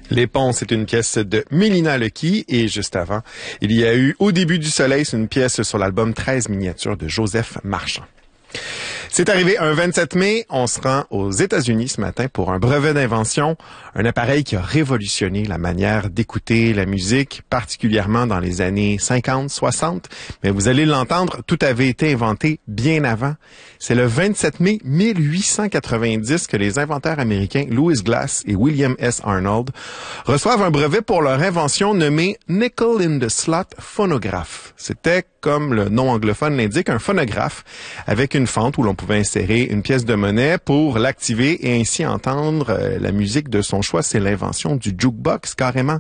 Les Ponts, c'est une pièce de Mélina Lecky et juste avant, il y a eu Au début du soleil, c'est une pièce sur l'album 13 miniatures de Joseph Marchand. C'est arrivé un 27 mai, on se rend aux États-Unis ce matin pour un brevet d'invention, un appareil qui a révolutionné la manière d'écouter la musique, particulièrement dans les années 50, 60. Mais vous allez l'entendre, tout avait été inventé bien avant. C'est le 27 mai 1890 que les inventeurs américains Louis Glass et William S. Arnold reçoivent un brevet pour leur invention nommée Nickel in the Slot phonograph. C'était, comme le nom anglophone l'indique, un phonographe avec une fente où l'on pouvait insérer une pièce de monnaie pour l'activer et ainsi entendre la musique de son choix. C'est l'invention du jukebox, carrément,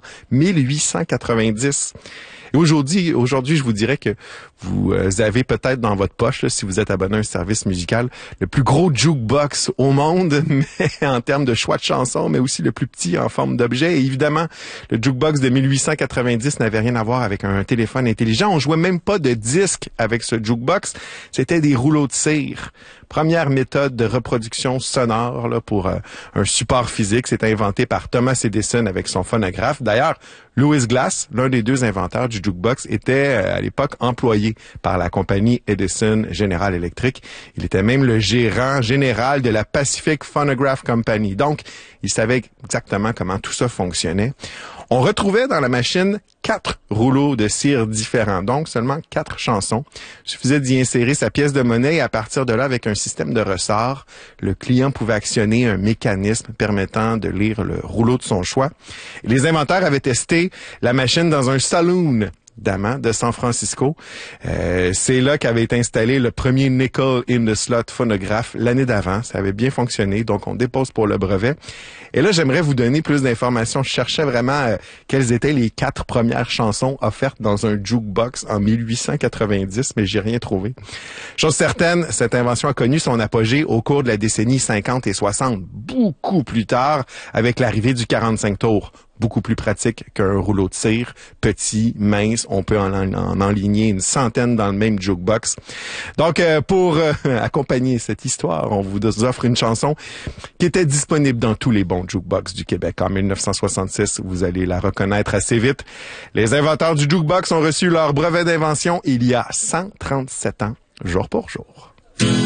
1890. Et aujourd'hui, je vous dirais que vous avez peut-être dans votre poche, là, si vous êtes abonné à un service musical, le plus gros jukebox au monde, mais en termes de choix de chansons, mais aussi le plus petit en forme d'objet. Et évidemment, le jukebox de 1890 n'avait rien à voir avec un téléphone intelligent. On jouait même pas de disque avec ce jukebox. C'était des rouleaux de cire. Première méthode de reproduction sonore là, pour un support physique. C'est inventé par Thomas Edison avec son phonographe. D'ailleurs, Louis Glass, l'un des deux inventeurs du jukebox, était à l'époque employé par la compagnie Edison General Electric. Il était même le gérant général de la Pacific Phonograph Company. Donc, il savait exactement comment tout ça fonctionnait. On retrouvait dans la machine 4 rouleaux de cire différents, donc seulement 4 chansons. Il suffisait d'y insérer sa pièce de monnaie et à partir de là, avec un système de ressort, le client pouvait actionner un mécanisme permettant de lire le rouleau de son choix. Et les inventeurs avaient testé la machine dans un saloon d'amants de San Francisco. C'est là qu'avait été installé le premier Nickel in the Slot phonographe l'année d'avant. Ça avait bien fonctionné, donc on dépose pour le brevet. Et là, j'aimerais vous donner plus d'informations. Je cherchais vraiment quelles étaient les 4 premières chansons offertes dans un jukebox en 1890, mais j'ai rien trouvé. Chose certaine, cette invention a connu son apogée au cours de la décennie 50 et 60, beaucoup plus tard, avec l'arrivée du 45 tours. Beaucoup plus pratique qu'un rouleau de cire, petit, mince, on peut en enligner une centaine dans le même jukebox. Donc, pour accompagner cette histoire, on vous offre une chanson qui était disponible dans tous les bons jukebox du Québec. En 1966, vous allez la reconnaître assez vite. Les inventeurs du jukebox ont reçu leur brevet d'invention il y a 137 ans, jour pour jour.